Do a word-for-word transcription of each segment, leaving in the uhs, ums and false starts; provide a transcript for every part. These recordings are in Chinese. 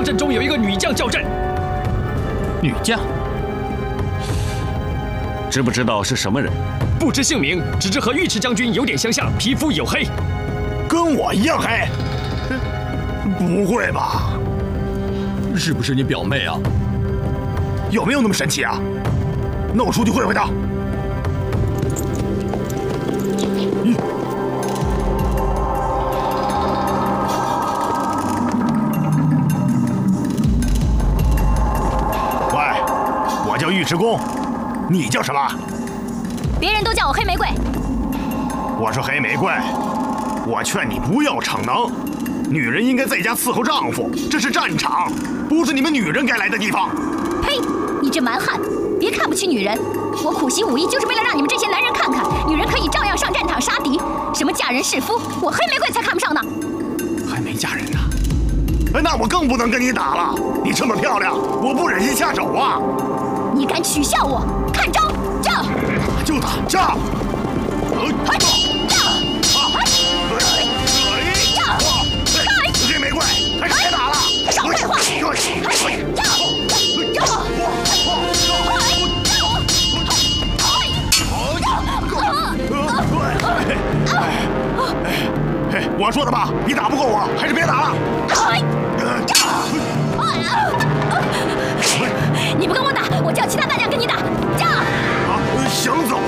阵中有一个女将叫阵。 女将？ 知不知道是什么人？ 不知姓名，只知和尉迟将军有点相像，皮肤黝黑。 跟我一样黑？不会吧？ 是不是你表妹啊？ 有没有那么神奇啊？那我出去会会她。嗯。喂，我叫尉迟恭，你叫什么？ 别人都叫我黑玫瑰。 我说黑玫瑰，我劝你不要逞能。女人应该在家伺候丈夫，这是战场，不是你们女人该来的地方。 呸！你这蛮汉，别看不起女人。我苦习武艺就是为了让你们这些男人看看，女人可以照样上战场杀敌。什么嫁人弑夫，我黑玫瑰才看不上呢。 还没嫁人呢。哎，那我更不能跟你打了。你这么漂亮，我不忍心下手啊。 你敢取笑我？看招！炸！ 就打炸！ 嘿！炸！ 黑玫瑰，还是别打了！ 少废话！炸！炸！ 我说的吧，你打不过我，还是别打了。 你不跟我打，我叫其他大将跟你打。炸！ 想走？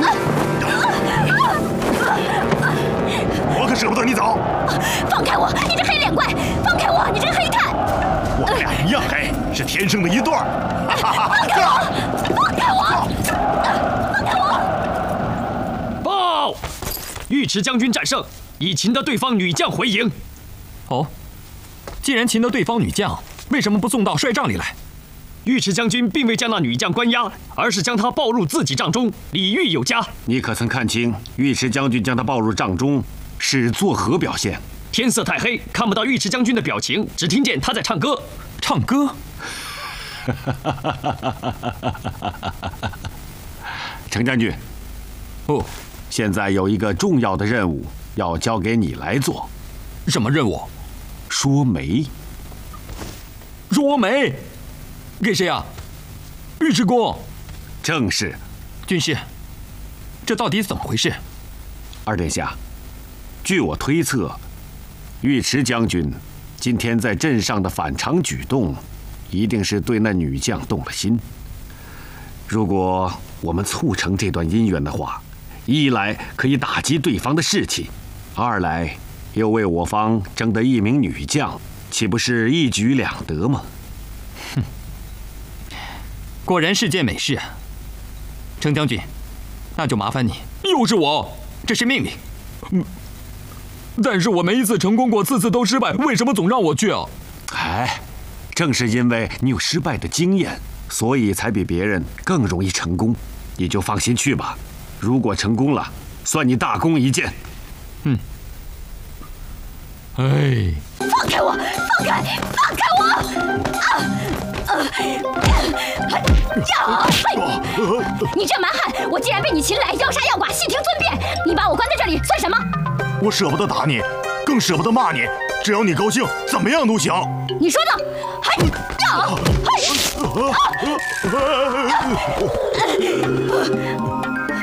我可舍不得你走。 放开我，你这黑脸怪！放开我，你这黑炭！ 我们俩一样黑，是天生的一对儿。 放开我！放开我！放开我！ 报！尉迟将军战胜，已擒得对方女将回营。 哦，既然擒得对方女将，为什么不送到帅帐里来？ 尉迟将军并未将那女将关押，而是将她抱入自己帐中，礼遇有加。 你可曾看清尉迟将军将她抱入帐中是作何表现？ 天色太黑，看不到尉迟将军的表情，只听见他在唱歌。 唱歌？ 程将军， 哦， 现在有一个重要的任务要交给你来做。 什么任务？ 说媒。 说媒？给谁啊？尉迟恭。 正是。 军师，这到底怎么回事？ 二殿下，据我推测，尉迟将军今天在镇上的反常举动，一定是对那女将动了心。如果我们促成这段姻缘的话，一来可以打击对方的士气，二来又为我方争得一名女将，岂不是一举两得吗？ 哼，果然是件美事啊，程将军，那就麻烦你。又是我，这是命令。嗯，但是我没一次成功过，次次都失败，为什么总让我去啊？ 哎，正是因为你有失败的经验，所以才比别人更容易成功。你就放心去吧，如果成功了，算你大功一件。 嗯。哎， 放开我！放开！放开我！啊！呃，呀！你这蛮汉，我既然被你擒来，要杀要剐，悉听尊便。你把我关在这里算什么？ 我舍不得打你，更舍不得骂你。只要你高兴，怎么样都行。 你说呢？还呀！